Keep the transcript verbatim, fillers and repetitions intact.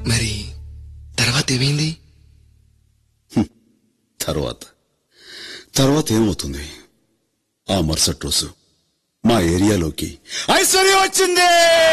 మరి తర్వాత ఏమైంది? తర్వాత తర్వాత ఏమవుతుంది? ఆ మరుసటి రోజు మా ఏరియాలోకి ఐశ్వర్య వచ్చింది.